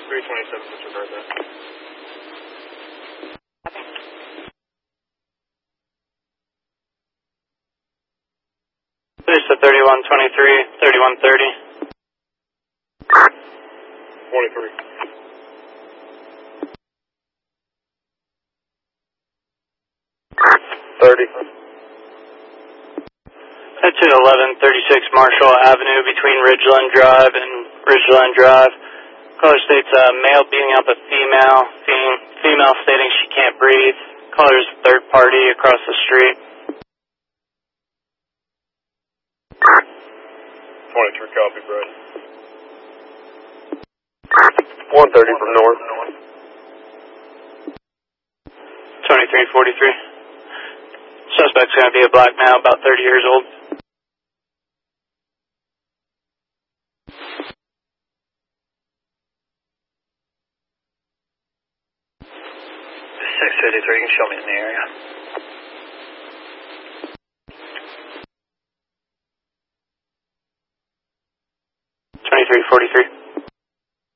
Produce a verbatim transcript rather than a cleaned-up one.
three twenty-seven, disregard that. There's the thirty-one twenty-three, thirty-one thirty. twenty-three. thirty. That's at eleven thirty-six Marshall Avenue between Ridgeland Drive and Ridgeland Drive. Caller states uh, male beating up a female, fem female stating she can't breathe. Caller's third party across the street. twenty-three, copy, Brad. one thirty from north. twenty-three forty-three. Suspect's going to be a black male, about thirty years old. six fifty-three, you can show me in the area. twenty-three forty-three.